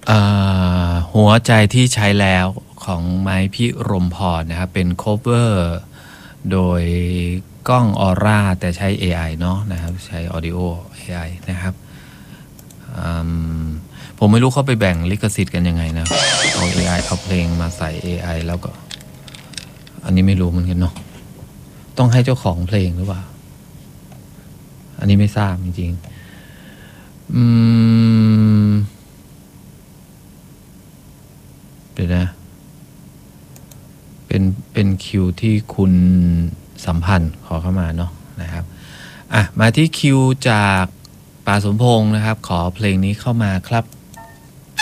หัวใจที่ใช้แล้วของไม้พิรมพรนะครับเป็นโคเวอร์โดยกล้องออร่าแต่ใช้ AI เนาะนะครับใช้ Audio AI นะครับผมไม่รู้เขาไปแบ่งลิขสิทธิ์กันยังไงนะเอา AI เอาเพลงมาใส่ AI แล้วก็อันนี้ไม่รู้เหมือนกันเนาะต้องให้เจ้าของเพลงหรือเปล่าอันนี้ไม่ทราบจริงๆเดี๋ยวนะเป็นคิวที่คุณสัมพันธ์ขอเข้ามาเนาะนะครับมาที่คิวจากป่าสมพงษ์นะครับขอเพลงนี้เข้ามาครับ